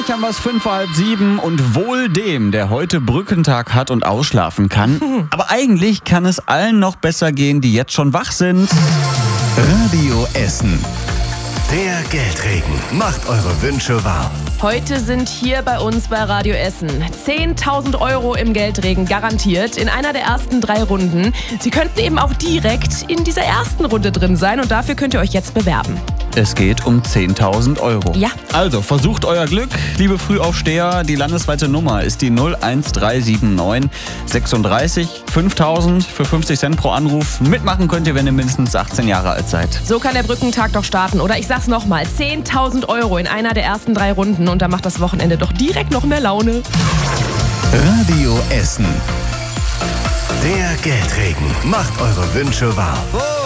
Gleich haben wir es 6:55 und wohl dem, der heute Brückentag hat und ausschlafen kann. Aber eigentlich kann es allen noch besser gehen, die jetzt schon wach sind. Radio Essen. Der Geldregen macht eure Wünsche wahr. Heute sind hier bei uns bei Radio Essen 10.000 Euro im Geldregen garantiert in einer der ersten 3 Runden. Sie könnten eben auch direkt in dieser ersten Runde drin sein und dafür könnt ihr euch jetzt bewerben. Es geht um 10.000 Euro. Ja. Also versucht euer Glück, liebe Frühaufsteher. Die landesweite Nummer ist die 01379 36 5000 für 50 Cent pro Anruf. Mitmachen könnt ihr, wenn ihr mindestens 18 Jahre alt seid. So kann der Brückentag doch starten. Oder ich sag's nochmal, 10.000 Euro in einer der ersten 3 Runden und da macht das Wochenende doch direkt noch mehr Laune. Radio Essen. Der Geldregen macht eure Wünsche wahr.